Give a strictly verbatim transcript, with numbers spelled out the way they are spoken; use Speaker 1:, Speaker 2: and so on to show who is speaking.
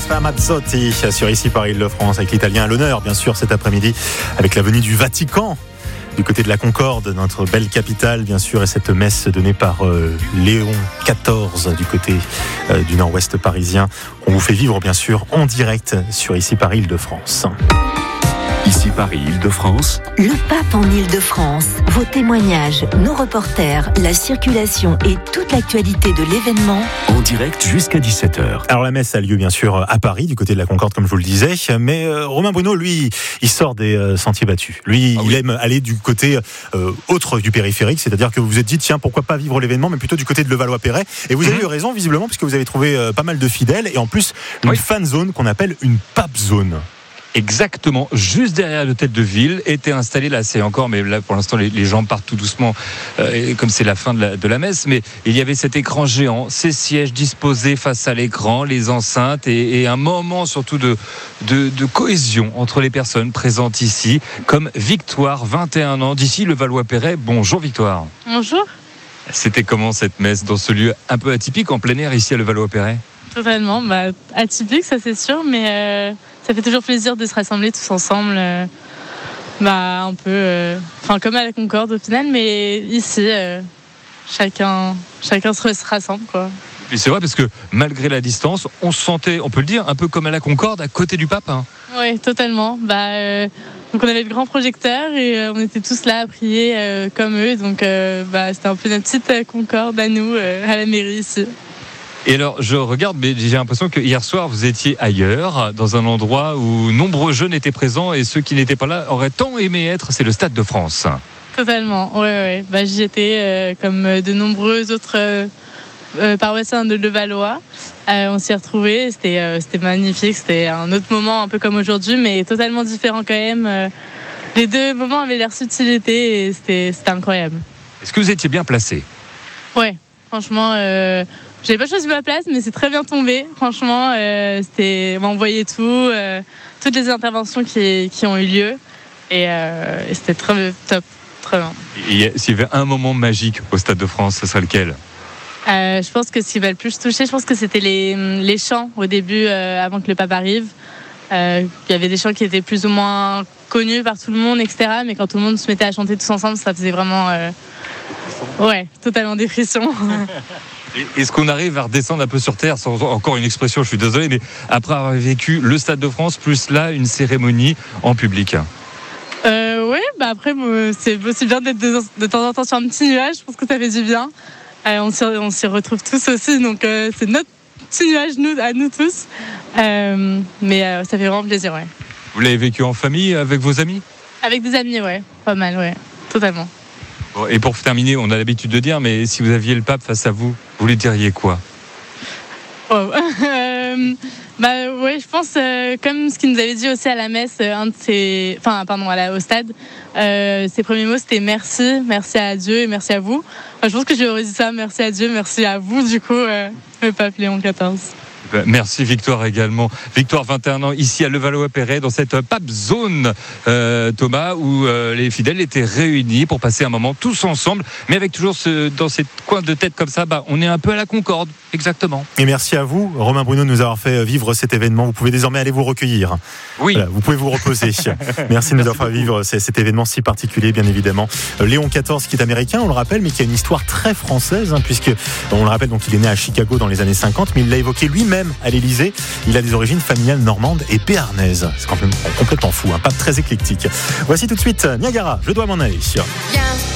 Speaker 1: Ramazzotti sur Ici Paris Île-de-France avec l'italien à l'honneur, bien sûr, cet après-midi, avec la venue du Vatican du côté de la Concorde, notre belle capitale, bien sûr, et cette messe donnée par euh, Léon quatorze du côté euh, du nord-ouest parisien. On vous fait vivre, bien sûr, en direct sur Ici Paris Île-de-France.
Speaker 2: Ici Paris Île-de-France.
Speaker 3: Le pape en Île-de-France. Vos témoignages, nos reporters, la circulation et toute l'actualité de l'événement.
Speaker 2: En direct jusqu'à dix-sept heures.
Speaker 1: Alors la messe a lieu bien sûr à Paris, du côté de la Concorde, comme je vous le disais. Mais euh, Romain Bruno, lui, il sort des euh, sentiers battus. Lui, ah oui. il aime aller du côté euh, autre du périphérique. C'est-à-dire que vous vous êtes dit, tiens, pourquoi pas vivre l'événement, mais plutôt du côté de Levallois-Perret. Et vous mmh. avez eu raison, visiblement, puisque vous avez trouvé euh, pas mal de fidèles. Et en plus, une oui. fan zone qu'on appelle une pape zone.
Speaker 4: Exactement, juste derrière l'hôtel de ville était installé, là c'est encore, mais là pour l'instant les, les gens partent tout doucement, euh, comme c'est la fin de la, de la messe, mais il y avait cet écran géant, ces sièges disposés face à l'écran, les enceintes et, et un moment surtout de, de, de cohésion entre les personnes présentes ici, comme Victoire, vingt et un ans, d'ici Levallois-Perret. Bonjour Victoire.
Speaker 5: Bonjour.
Speaker 4: C'était comment cette messe dans ce lieu un peu atypique en plein air ici à Levallois-Perret?
Speaker 5: Totalement, bah, atypique ça c'est sûr, mais... Euh... Ça fait toujours plaisir de se rassembler tous ensemble, euh, bah, un peu, euh, enfin comme à la Concorde au final, mais ici, euh, chacun, chacun se rassemble, quoi.
Speaker 4: Et c'est vrai parce que malgré la distance, on se sentait, on peut le dire, un peu comme à la Concorde, à côté du pape. Hein.
Speaker 5: Oui, totalement. Bah, euh, donc on avait le grand projecteur et euh, on était tous là à prier euh, comme eux, donc euh, bah, c'était un peu notre petite Concorde à nous, euh, à la mairie ici.
Speaker 4: Et alors, je regarde, mais j'ai l'impression que hier soir, vous étiez ailleurs, dans un endroit où nombreux jeunes étaient présents et ceux qui n'étaient pas là auraient tant aimé être, c'est le Stade de France.
Speaker 5: Totalement, oui, oui. Bah, j'y étais euh, comme de nombreux autres euh, euh, paroissiens de Levallois. Euh, on s'y est retrouvés, c'était, euh, c'était magnifique, c'était un autre moment un peu comme aujourd'hui, mais totalement différent quand même. Euh, les deux moments avaient l'air subtilité et c'était, c'était incroyable.
Speaker 4: Est-ce que vous étiez bien placé?
Speaker 5: Ouais, franchement... Euh, J'avais pas choisi ma place, mais c'est très bien tombé. Franchement, euh, c'était, on voyait tout, euh, toutes les interventions qui, qui ont eu lieu, et, euh, et c'était très top, très bien.
Speaker 4: Et s'il y avait un moment magique au Stade de France, ce serait lequel?
Speaker 5: euh, Je pense que ce qui va le plus toucher, je pense que c'était les, les chants au début, euh, avant que le pape arrive. Euh, il y avait des chants qui étaient plus ou moins connus par tout le monde, et cetera. Mais quand tout le monde se mettait à chanter tous ensemble, ça faisait vraiment, euh, ouais, totalement des frissons.
Speaker 4: Est-ce qu'on arrive à redescendre un peu sur terre, sans encore une expression, je suis désolé, mais après avoir vécu le Stade de France, plus là, une cérémonie en public?
Speaker 5: euh, Oui, bah après, c'est aussi bien d'être de, de temps en temps sur un petit nuage, je pense que ça fait du bien. Euh, on, s'y, on s'y retrouve tous aussi, donc euh, c'est notre petit nuage nous, à nous tous. Euh, mais euh, ça fait vraiment plaisir, ouais.
Speaker 4: Vous l'avez vécu en famille, avec vos amis? Avec
Speaker 5: des amis, ouais, pas mal, ouais, totalement.
Speaker 4: Et pour terminer, on a l'habitude de dire, mais si vous aviez le pape face à vous, vous lui diriez quoi?
Speaker 5: oh. euh, Bah ouais, je pense, euh, comme ce qu'il nous avait dit aussi à la messe, un de ses, enfin pardon, à la, au stade, euh, ses premiers mots c'était merci, merci à Dieu et merci à vous. Enfin, je pense que je lui aurais dit ça, merci à Dieu, merci à vous du coup, euh, le pape Léon quatorze.
Speaker 4: Merci Victoire également. Victoire, vingt et un ans, ici à Levallois-Perret, dans cette pape zone, euh, Thomas, où euh, les fidèles étaient réunis pour passer un moment tous ensemble, mais avec toujours ce, dans ces coins de tête comme ça, bah, on est un peu à la Concorde, exactement.
Speaker 1: Et merci à vous, Romain Bruno, de nous avoir fait vivre cet événement. Vous pouvez désormais aller vous recueillir.
Speaker 4: Oui. Voilà,
Speaker 1: vous pouvez vous reposer. Merci de nous avoir fait vivre cet événement si particulier, bien évidemment. Léon quatorze, qui est américain, on le rappelle, mais qui a une histoire très française, hein, puisque, on le rappelle, donc il est né à Chicago dans les années cinquante, mais il l'a évoqué lui-même à l'Élysée. Il a des origines familiales normandes et béarnaises. C'est complètement, complètement fou, un pape très éclectique. Voici tout de suite Niagara, je dois m'en aller.
Speaker 6: Viens.